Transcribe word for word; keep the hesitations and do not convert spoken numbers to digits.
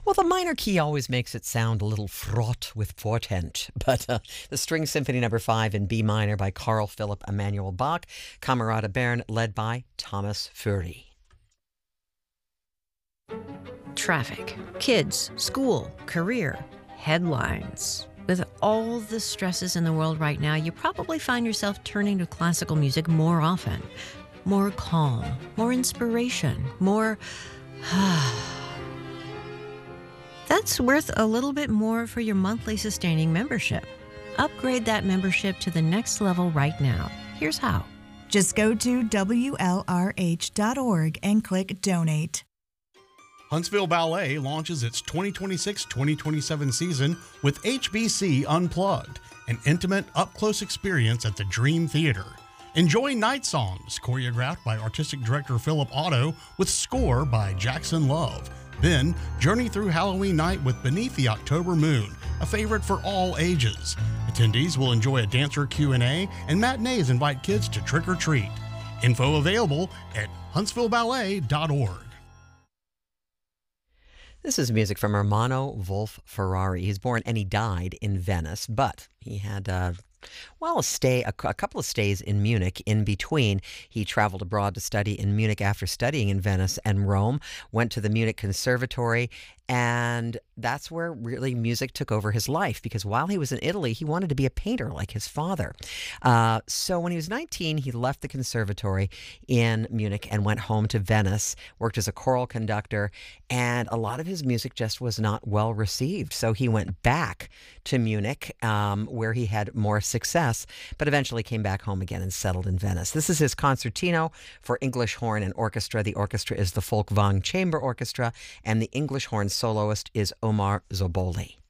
Well, the minor key always makes it sound a little fraught with portent, but uh, the String Symphony Number Five in B minor by Carl Philipp Emanuel Bach, Camerata Bern, led by Thomas Fury. Traffic, kids, school, career, headlines. With all the stresses in the world right now, you probably find yourself turning to classical music more often. More calm, more inspiration, more... That's worth a little bit more for your monthly sustaining membership. Upgrade that membership to the next level right now. Here's how. Just go to W L R H dot org and click Donate. Huntsville Ballet launches its twenty twenty-six twenty twenty-seven season with H B C Unplugged, an intimate, up-close experience at the Dream Theater. Enjoy Night Songs, choreographed by Artistic Director Philip Otto, with score by Jackson Love. Then, journey through Halloween night with Beneath the October Moon, a favorite for all ages. Attendees will enjoy a dancer Q and A, and matinees invite kids to trick or treat. Info available at huntsville ballet dot org. This is music from Ermanno Wolf Ferrari. He's born and he died in Venice, but he had uh, well, a stay, a, a couple of stays in Munich in between. He traveled abroad to study in Munich after studying in Venice and Rome, went to the Munich Conservatory, and that's where really music took over his life, because while he was in Italy, he wanted to be a painter like his father. Uh, so when he was nineteen, he left the conservatory in Munich and went home to Venice, worked as a choral conductor, and a lot of his music just was not well received. So he went back to Munich, um, where he had more success, but eventually came back home again and settled in Venice. This is his concertino for English horn and orchestra. The orchestra is the Folkwang Chamber Orchestra, and the English horn soloist is Omar Zoboli.